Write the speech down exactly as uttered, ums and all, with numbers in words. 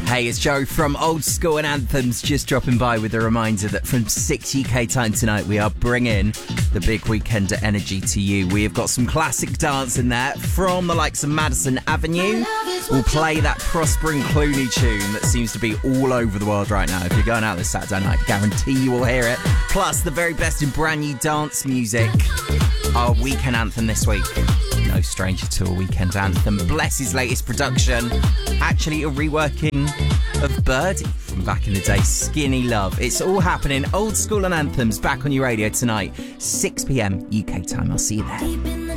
Hey, it's Joe from Old School and Anthems, just dropping by with a reminder that from six U K time tonight, we are bringing the big weekender energy to you. We have got some classic dance in there from the likes of Madison Avenue. We'll play that Prospering Clooney tune that seems to be all over the world right now. If you're going out this Saturday night, guarantee you will hear it. Plus, the very best in brand new dance music. Our weekend anthem this week. No stranger to a weekend anthem. Bless his latest production. Actually, a reworking of Birdie from back in the day. Skinny Love. It's all happening. Old School and Anthems back on your radio tonight. six p.m. U K time. I'll see you there.